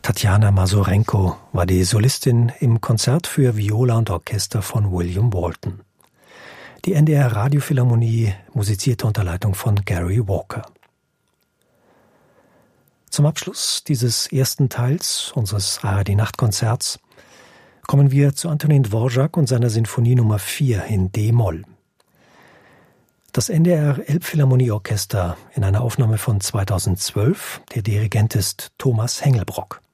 Tatjana Masorenko war die Solistin im Konzert für Viola und Orchester von William Walton. Die NDR Radiophilharmonie musizierte unter Leitung von Gary Walker. Zum Abschluss dieses ersten Teils unseres ARD-Nachtkonzerts kommen wir zu Antonin Dvorak und seiner Sinfonie Nummer 4 in D-Moll. Das NDR Elbphilharmonieorchester in einer Aufnahme von 2012, der Dirigent ist Thomas Hengelbrock.